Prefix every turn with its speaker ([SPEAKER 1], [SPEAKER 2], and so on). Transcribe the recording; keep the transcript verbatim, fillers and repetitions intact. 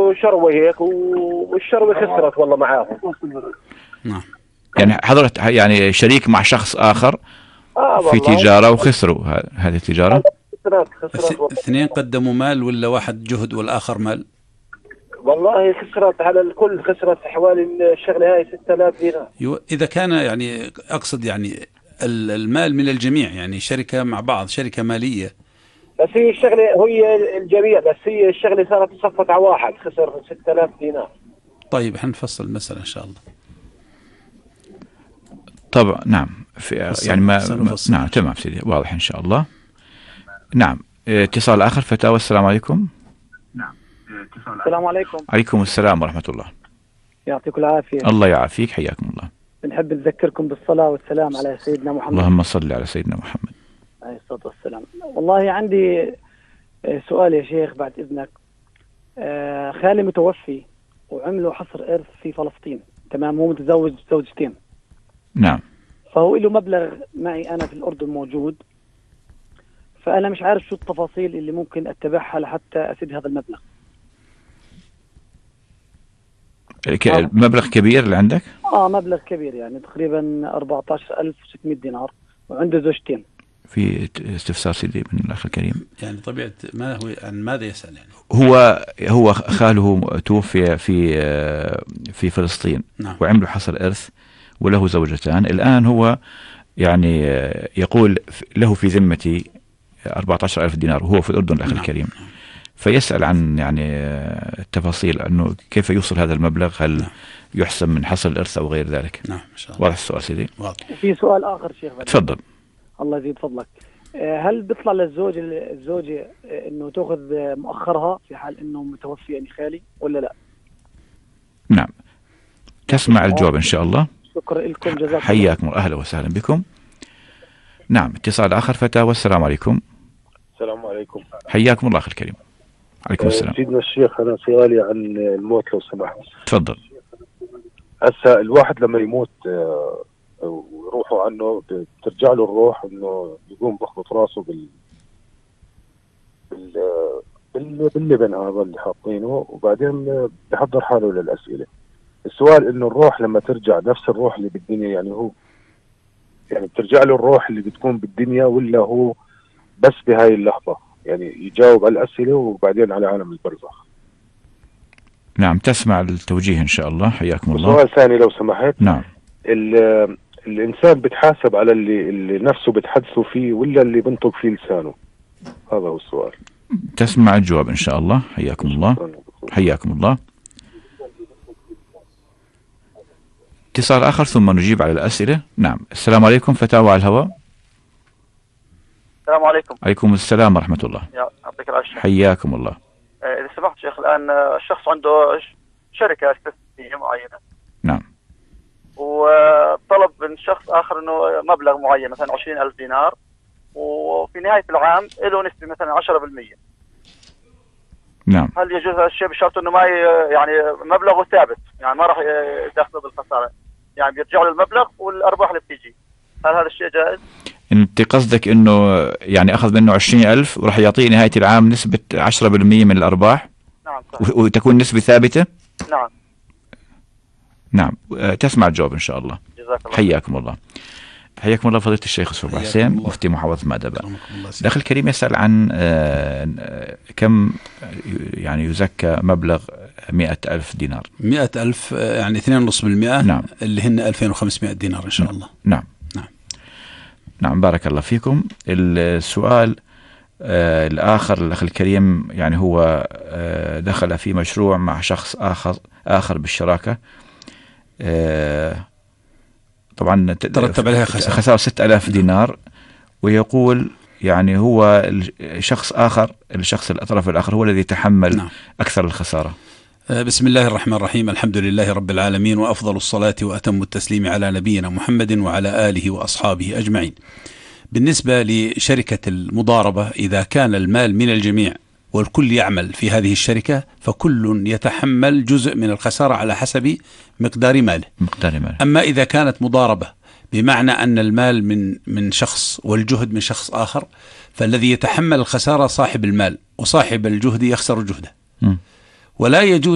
[SPEAKER 1] عملوا شروة هيك والشروة خسرت والله معاهم.
[SPEAKER 2] نعم. يعني حضرت يعني شريك مع شخص آخر
[SPEAKER 1] آه
[SPEAKER 2] في تجارة وخسروا هذه التجارة.
[SPEAKER 1] خسرت خسرت
[SPEAKER 3] اثنين قدموا مال ولا واحد جهد والآخر مال؟
[SPEAKER 1] والله خسرت على الكل، خسرت حوالي الشغلة هاي ستة آلاف دينار.
[SPEAKER 3] إذا كان يعني أقصد يعني المال من الجميع، يعني شركة مع بعض، شركة مالية.
[SPEAKER 1] بس هي الشغلة هي الجميع، بس هي الشغلة صارت تصفت على واحد خسر ستة آلاف دينار.
[SPEAKER 3] طيب حنفصل المسألة إن شاء الله.
[SPEAKER 2] طبعا نعم. في يعني ما, ما نعم تمام سيدي، واضح إن شاء الله. نعم. اتصال آخر فتاوى. السلام عليكم.
[SPEAKER 4] نعم. السلام عليكم.
[SPEAKER 2] عليكم السلام ورحمة الله.
[SPEAKER 4] يعطيكم العافية.
[SPEAKER 2] الله يعافيك، حياكم الله.
[SPEAKER 4] بنحب نذكركم بالصلاة والسلام على سيدنا محمد.
[SPEAKER 2] اللهم صل على سيدنا محمد
[SPEAKER 4] عليه الصلاة والسلام. والله عندي سؤال يا شيخ بعد إذنك. خالي متوفي وعملوا حصر إرث في فلسطين، تمام، هو متزوج زوجتين.
[SPEAKER 2] نعم.
[SPEAKER 4] فهو له مبلغ معي أنا في الأردن موجود، فأنا مش عارف شو التفاصيل اللي ممكن أتبعها لحتى أسد هذا المبلغ.
[SPEAKER 2] مبلغ كبير اللي عندك؟
[SPEAKER 4] آه مبلغ كبير، يعني تقريبا أربعة عشر ألف وستمائة دينار، وعنده زوجتين.
[SPEAKER 2] في استفسار سيدي من الأخ الكريم،
[SPEAKER 3] يعني طبيعة ما هو عن ماذا يسأل؟ يعني
[SPEAKER 2] هو هو خاله توفي في في فلسطين.
[SPEAKER 3] نعم.
[SPEAKER 2] وعملوا حصر إرث وله زوجتان. الآن هو يعني يقول له في ذمتي أربعة عشر ألف دينار وهو في الأردن الأخ
[SPEAKER 3] نعم.
[SPEAKER 2] الكريم. فيسأل عن يعني التفاصيل أنه كيف يوصل هذا المبلغ، هل
[SPEAKER 3] نعم.
[SPEAKER 2] يحسب من حصر الإرث أو غير ذلك؟
[SPEAKER 3] نعم إن شاء الله.
[SPEAKER 2] واضح السؤال سيدي؟
[SPEAKER 3] واضح.
[SPEAKER 4] في سؤال آخر شيخ.
[SPEAKER 2] تفضل.
[SPEAKER 4] الله يزيد فضلك. هل بيطلع للزوج الزوجة إنه تأخذ مؤخرها في حال إنه متوفي يعني خالي ولا لا؟
[SPEAKER 2] نعم. تسمع الجواب إن شاء الله.
[SPEAKER 4] شكرا لكم، جزاكم الله.
[SPEAKER 2] حياكم، أهلا وسهلا بكم. نعم. اتصال آخر فتاة. والسلام عليكم.
[SPEAKER 5] السلام عليكم.
[SPEAKER 2] حياكم الله أخي الكريم. عليكم السلام.
[SPEAKER 5] سيدنا الشيخ، أنا سؤالي عن الموت لو سمحت.
[SPEAKER 2] تفضل.
[SPEAKER 5] هسه الواحد لما يموت ويروحوا عنه بترجع له الروح إنه يقوم بخبط راسه بال بال بال باللبن هذا اللي حاطينه، وبعدين بحضر حاله للأسئلة. السؤال إنه الروح لما ترجع نفس الروح اللي بالدنيا، يعني هو يعني بترجع له الروح اللي بتكون بالدنيا ولا هو بس بهاي اللحظة؟ يعني يجاوب على الأسئلة وبعدين على عالم البرزخ.
[SPEAKER 2] نعم. تسمع التوجيه إن شاء الله. حياكم الله.
[SPEAKER 5] سؤال ثاني لو سمحت.
[SPEAKER 2] نعم.
[SPEAKER 5] الإنسان بتحاسب على اللي, اللي نفسه بتحدثه فيه ولا اللي بنطق فيه لسانه؟ هذا هو السؤال.
[SPEAKER 2] تسمع الجواب إن شاء الله. حياكم الله. حياكم الله. اتصال آخر ثم نجيب على الأسئلة. نعم. السلام عليكم. فتاوى على الهواء.
[SPEAKER 6] السلام عليكم.
[SPEAKER 2] عليكم السلام ورحمة الله.
[SPEAKER 6] يعطيك العافية.
[SPEAKER 2] حياكم الله.
[SPEAKER 6] إذا سمحت شيخ، الآن الشخص عنده شركة استثمارية معينة.
[SPEAKER 2] نعم.
[SPEAKER 6] وطلب من شخص آخر إنه مبلغ معين مثلا عشرين ألف دينار، وفي نهاية العام له نسبة مثلا عشرة بالمئة.
[SPEAKER 2] نعم.
[SPEAKER 6] هل يجوز هذا الشيء بشرط إنه ما يعني مبلغه ثابت، يعني ما راح يدخله بالخسارة، يعني بيرجع له المبلغ والأرباح اللي بتيجي؟ هل هذا الشيء جائز؟
[SPEAKER 2] انت قصدك انه يعني اخذ منه عشرين ألف وراح يعطيه نهاية العام نسبة عشرة بالمئة من الارباح؟
[SPEAKER 6] نعم.
[SPEAKER 2] وتكون نسبة ثابتة؟
[SPEAKER 6] نعم.
[SPEAKER 2] نعم. تسمع الجواب ان شاء الله.
[SPEAKER 6] جزاك الله.
[SPEAKER 2] حياكم الله. حياكم الله فضيلة الشيخ يوسف حسين مفتي محافظة مأدبة. الأخ الكريم يسأل عن كم يعني يزكى مبلغ مئة ألف دينار.
[SPEAKER 3] مئة ألف يعني اثنين ونصف بالمئة.
[SPEAKER 2] نعم.
[SPEAKER 3] اللي هن ألفين وخمسمائة دينار إن شاء الله.
[SPEAKER 2] نعم.
[SPEAKER 3] نعم.
[SPEAKER 2] نعم. بارك الله فيكم. السؤال آه الآخر الأخ الكريم يعني هو آه دخل في مشروع مع شخص آخر آخر بالشراكة، آه طبعا
[SPEAKER 3] ترتب عليها خسارة
[SPEAKER 2] خسارة ستة آلاف دينار، ويقول يعني هو الشخص آخر الشخص الأطرف الآخر هو الذي يتحمل نعم. أكثر الخسارة.
[SPEAKER 3] بسم الله الرحمن الرحيم. الحمد لله رب العالمين، وأفضل الصلاة وأتم التسليم على نبينا محمد وعلى آله وأصحابه أجمعين. بالنسبة لشركة المضاربة، إذا كان المال من الجميع والكل يعمل في هذه الشركة فكل يتحمل جزء من الخسارة على حسب مقدار ماله.
[SPEAKER 2] مقدار ماله.
[SPEAKER 3] أما إذا كانت مضاربة بمعنى أن المال من من شخص والجهد من شخص آخر، فالذي يتحمل الخسارة صاحب المال، وصاحب الجهد يخسر جهده. م. ولا يجوز